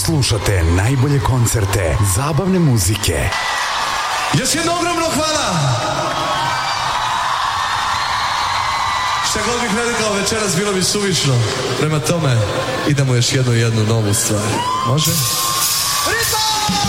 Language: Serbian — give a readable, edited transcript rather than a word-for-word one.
Slušate najbolje koncerte, zabavne muzike. Još jedno ogromno hvala! Šta god bih rekao večeras bilo bi suvišno. Prema tome idemo još jednu novu stvar. Može?